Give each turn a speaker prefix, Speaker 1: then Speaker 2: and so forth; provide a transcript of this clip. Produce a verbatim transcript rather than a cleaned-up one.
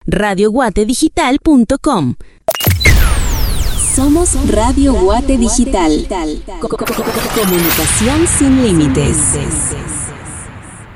Speaker 1: radio guate digital punto com.
Speaker 2: Somos Radio Guate Digital. Comunicación sin límites.